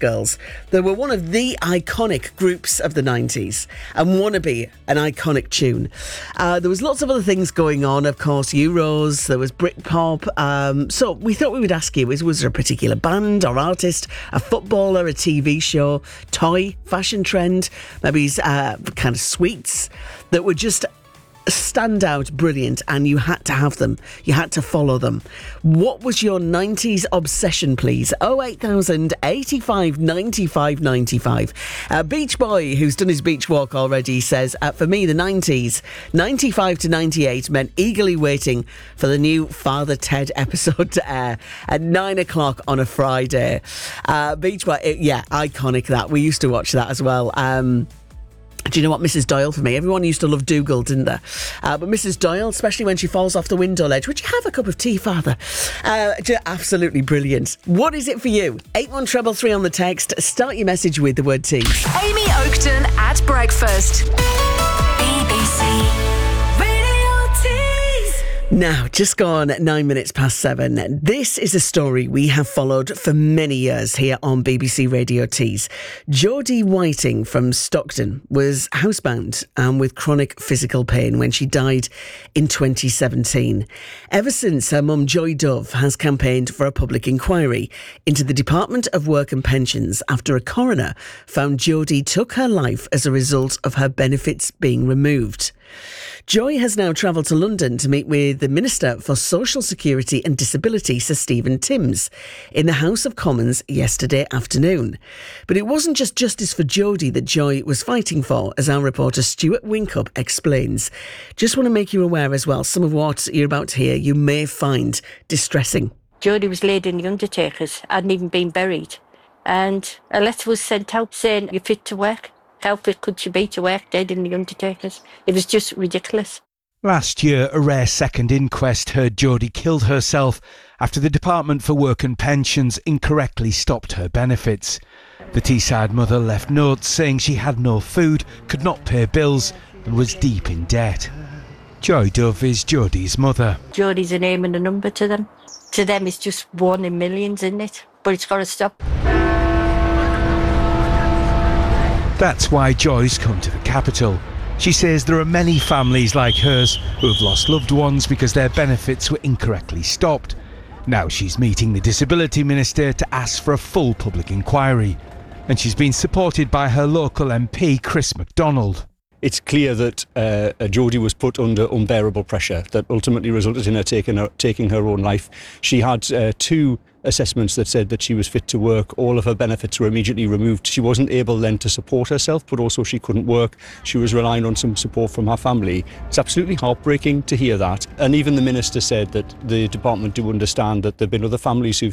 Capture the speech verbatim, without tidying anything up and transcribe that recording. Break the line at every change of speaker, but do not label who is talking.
Girls. They were one of the iconic groups of the nineties and Wannabe, an iconic tune. Uh, there was lots of other things going on, of course, Euros, there was Britpop. Um, so we thought we would ask you, was, was there a particular band or artist, a footballer, a T V show, toy, fashion trend, maybe uh, kind of sweets that were just stand out, brilliant, and you had to have them, you had to follow them? What was your nineties obsession, please? oh eight thousand eighty-five ninety-five ninety-five. uh, Beach Boy, who's done his beach walk already, says uh, for me the nineties, ninety-five to ninety-eight, meant eagerly waiting for the new Father Ted episode to air at nine o'clock on a Friday. uh, Beach Boy, it, yeah, iconic. That we used to watch that as well. um Do you know what, Missus Doyle for me? Everyone used to love Dougal, didn't they? Uh, but Missus Doyle, especially when she falls off the window ledge. Would you have a cup of tea, Father? Uh, absolutely brilliant. What is it for you? eight one three three on the text. Start your message with the word tea.
Amy Oakton at breakfast. B B C Radio Tees.
Now, just gone nine minutes past seven. This is a story we have followed for many years here on B B C Radio Tees. Jodie Whiting from Stockton was housebound and with chronic physical pain when she died in twenty seventeen. Ever since, her mum Joy Dove has campaigned for a public inquiry into the Department of Work and Pensions after a coroner found Jodie took her life as a result of her benefits being removed. Joy has now travelled to London to meet with the Minister for Social Security and Disability, Sir Stephen Timms, in the House of Commons yesterday afternoon. But it wasn't just justice for Jodie that Joy was fighting for, as our reporter Stuart Winkup explains. Just want to make you aware as well, some of what you're about to hear you may find distressing.
Jodie was laid in the undertakers, hadn't even been buried. And a letter was sent out saying, "You're fit to work." How fit could she be to work dead in the undertakers? It was just ridiculous.
Last year, a rare second inquest heard Jodie killed herself after the Department for Work and Pensions incorrectly stopped her benefits. The Teesside mother left notes saying she had no food, could not pay bills and was deep in debt. Joy Dove is Jodie's mother.
Jodie's a name and a number to them. To them it's just one in millions, isn't it? But it's got to stop.
That's why Joy's come to the capital. She says there are many families like hers who have lost loved ones because their benefits were incorrectly stopped. Now she's meeting the Disability Minister to ask for a full public inquiry. And she's been supported by her local M P, Chris MacDonald.
It's clear that uh, Jodie was put under unbearable pressure that ultimately resulted in her taking her, taking her own life. She had uh, two assessments that said that she was fit to work. All of her benefits were immediately removed. She wasn't able then to support herself, but also she couldn't work. She was relying on some support from her family. It's absolutely heartbreaking to hear that. And even the minister said that the department do understand that there have been other families who've